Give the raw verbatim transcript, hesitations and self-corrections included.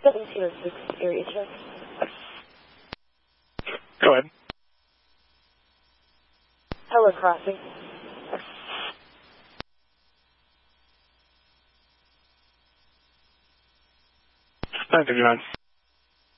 seventeen oh six area check. Go ahead. Hello, crossing. nine fifty-nine.